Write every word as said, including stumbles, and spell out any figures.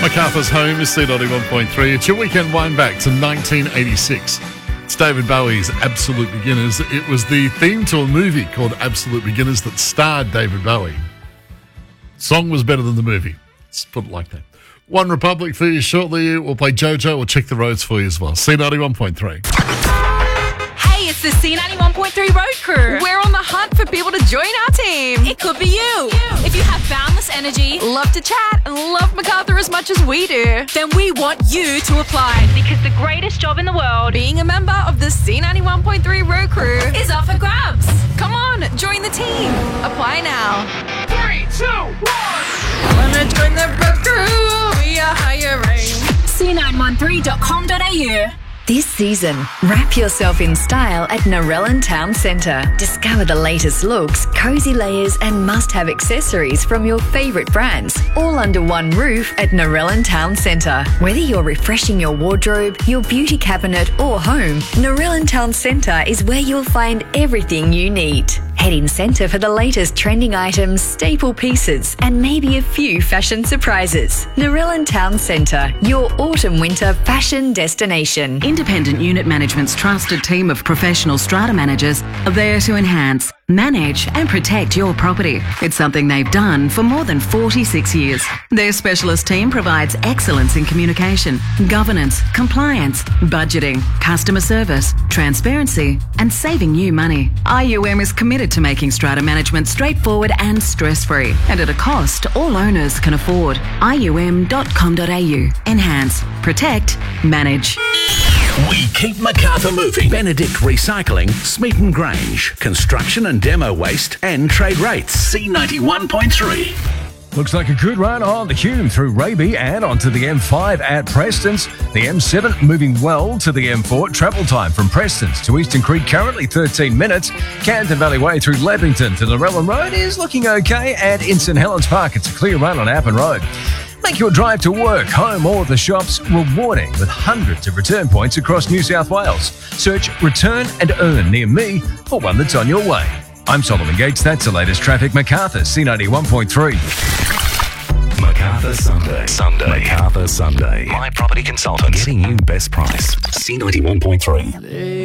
MacArthur's Home is C ninety-one point three. It's your weekend wind back to nineteen eighty-six. It's David Bowie's Absolute Beginners. It was the theme to a movie called Absolute Beginners that starred David Bowie. Song was better than the movie. Let's put it like that. One Republic for you shortly. We'll play JoJo. We'll check the roads for you as well. C ninety-one point three. Hey, it's the C ninety-one point three Road Crew. We're on the hunt for people to join our team. It could be you. If you have boundless energy, love to chat, and love MacArthur as much as we do, then we want you to apply. Because the greatest job in the world, being a member of the C ninety-one point three Road Crew, is up for grabs. Come on, join the team. Apply now. Three, two, one. Wanna join the Road Crew? We are hiring. C nine one three dot com dot a u. This season, wrap yourself in style at Narellan Town Centre. Discover the latest looks, cosy layers and must-have accessories from your favourite brands, all under one roof at Narellan Town Centre. Whether you're refreshing your wardrobe, your beauty cabinet or home, Narellan Town Centre is where you'll find everything you need. Head in centre for the latest trending items, staple pieces and maybe a few fashion surprises. Narellan Town Centre, your autumn-winter fashion destination. Independent Unit Management's trusted team of professional strata managers are there to enhance, manage and protect your property. It's something they've done for more than forty-six years. Their specialist team provides excellence in communication, governance, compliance, budgeting, customer service, transparency and saving you money. I U M is committed to making strata management straightforward and stress-free and at a cost all owners can afford. I U M dot com dot a u. Enhance, protect, manage. We keep MacArthur moving. Benedict Recycling, Smeaton Grange, construction and demo waste and trade rates. C ninety-one point three. Looks like a good run on the Hume through Raby and onto the M five at Prestons. The M seven moving well to the M four. Travel time from Prestons to Eastern Creek currently thirteen minutes. Camden Valley Way through Leppington to Narellan Road is looking okay. And in St Helens Park, it's a clear run on Appin Road. Make your drive to work, home or the shops rewarding with hundreds of return points across New South Wales. Search Return and Earn near me for one that's on your way. I'm Solomon Gates. That's the latest traffic. MacArthur, C ninety-one point three. MacArthur Sunday. Sunday. MacArthur Sunday. My property consultant. Getting you best price. C ninety-one point three.